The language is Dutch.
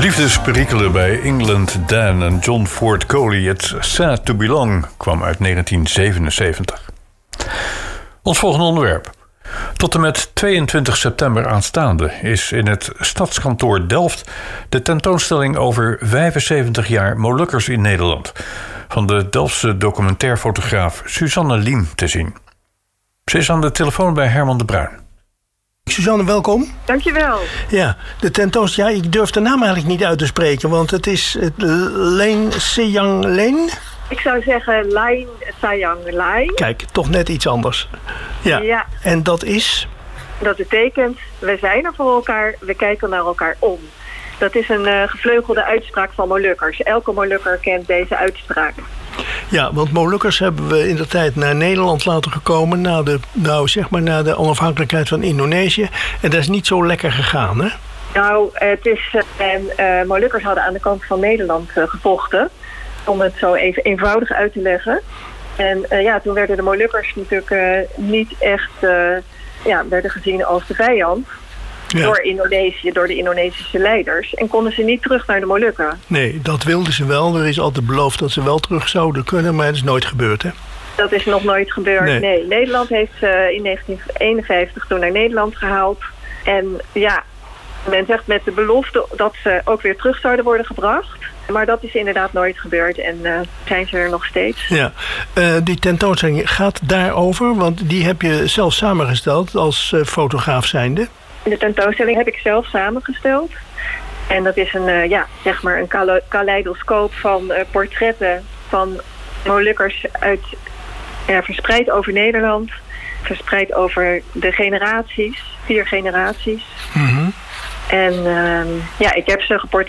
Liefdesperikelen bij England Dan en John Ford Coley. It's Sad to Belong kwam uit 1977. Ons volgende onderwerp. Tot en met 22 september aanstaande is in het Stadskantoor Delft de tentoonstelling over 75 jaar Molukkers in Nederland van de Delftse documentairfotograaf Suzanne Liem te zien. Ze is aan de telefoon bij Herman de Bruin. Suzanne, welkom. Dankjewel. Ja, de tentoonstelling. Ja, ik durf de naam eigenlijk niet uit te spreken, want het is Leen Sejang Leen. Ik zou zeggen Leen Sejang Leen. Kijk, toch net iets anders. Ja. En dat is? Dat betekent, we zijn er voor elkaar, we kijken naar elkaar om. Dat is een gevleugelde uitspraak van Molukkers. Elke Molukker kent deze uitspraak. Ja, want Molukkers hebben we in de tijd naar Nederland laten gekomen na de onafhankelijkheid van Indonesië. En dat is niet zo lekker gegaan, hè? Nou, het is... Molukkers hadden aan de kant van Nederland gevochten. Om het zo even eenvoudig uit te leggen. En toen werden de Molukkers natuurlijk niet echt... werden gezien als de vijand. Ja. Door Indonesië, door de Indonesische leiders. En konden ze niet terug naar de Molukken. Nee, dat wilden ze wel. Er is altijd beloofd dat ze wel terug zouden kunnen, maar het is nooit gebeurd, hè? Dat is nog nooit gebeurd, nee. Nederland heeft in 1951 toen naar Nederland gehaald. En ja, men zegt met de belofte dat ze ook weer terug zouden worden gebracht. Maar dat is inderdaad nooit gebeurd en zijn ze er nog steeds. Ja, die tentoonstelling gaat daarover, want die heb je zelf samengesteld als fotograaf zijnde. De tentoonstelling heb ik zelf samengesteld. En dat is een kaleidoscoop van portretten van Molukkers verspreid over Nederland. Verspreid over de generaties, 4 generaties. Mm-hmm. En ik heb ze geportretteerd